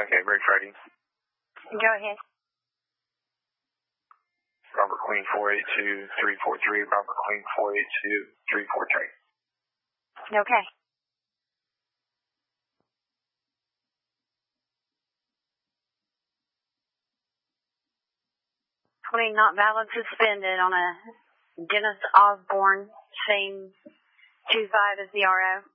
Okay, break ready. Go ahead. Robert Queen 482-343, Robert Queen 482-343. Okay. Queen not valid suspended on a Dennis Osborne, same 25 as the RO.